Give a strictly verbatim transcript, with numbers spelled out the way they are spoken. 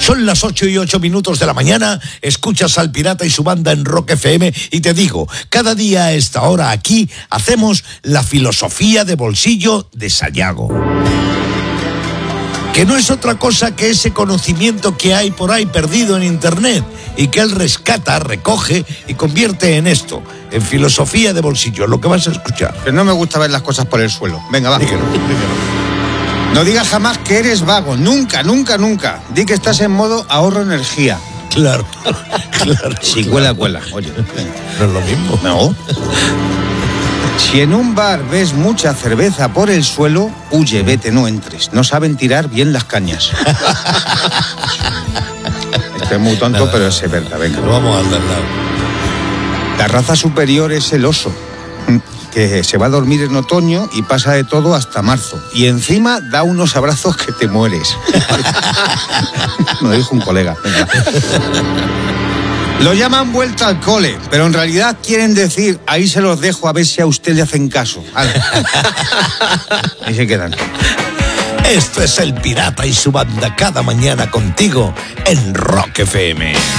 Son las ocho y ocho minutos de la mañana, escuchas al Pirata y su banda en Rock F M y te digo, cada día a esta hora aquí hacemos la filosofía de bolsillo de Sayago. Que no es otra cosa que ese conocimiento que hay por ahí perdido en internet y que él rescata, recoge y convierte en esto, en filosofía de bolsillo, lo que vas a escuchar. Que no me gusta ver las cosas por el suelo. Venga, va. Dígalo, dígalo. No digas jamás que eres vago, nunca, nunca, nunca. Di que estás en modo ahorro energía. Claro, claro. Si claro. cuela, cuela. Oye, No es lo mismo. no. Si en un bar ves mucha cerveza por el suelo, huye, vete, no entres. No saben tirar bien las cañas. Esto es muy tonto, Nada, pero es verdad, venga. Lo vamos al del lado. La raza superior es el oso, que se va a dormir en otoño y pasa de todo hasta marzo. Y encima da unos abrazos que te mueres. Me lo dijo un colega. Venga. Lo llaman vuelta al cole, pero en realidad quieren decir, ahí se los dejo a ver si a usted le hacen caso. Ahí se quedan. Esto es el Pirata y su banda cada mañana contigo en Rock F M.